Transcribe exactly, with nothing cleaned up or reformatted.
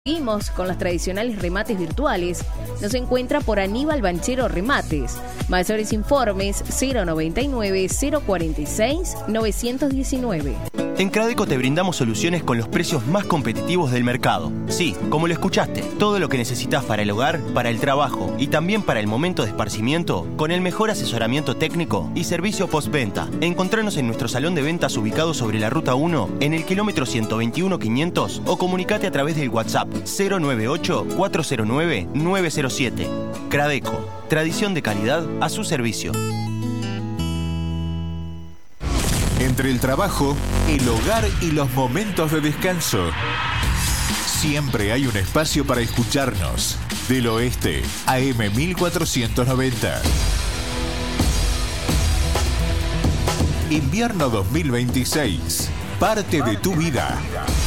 Seguimos con los tradicionales remates virtuales. Nos encuentra por Aníbal Banchero Remates. Mayores informes cero noventa y nueve, cero cuarenta y seis, novecientos diecinueve. En Cradeco te brindamos soluciones con los precios más competitivos del mercado. Sí, como lo escuchaste, todo lo que necesitas para el hogar, para el trabajo y también para el momento de esparcimiento, con el mejor asesoramiento técnico y servicio postventa. Encontranos en nuestro salón de ventas ubicado sobre la Ruta uno, en el kilómetro ciento veintiuno quinientos, o comunicate a través del WhatsApp cero nueve ocho, cuatro cero nueve, nueve cero siete. Cradeco, tradición de calidad a su servicio. Entre el trabajo, el hogar y los momentos de descanso, siempre hay un espacio para escucharnos. Del Oeste, A M mil cuatrocientos noventa. Invierno dos mil veintiséis. Parte de tu vida.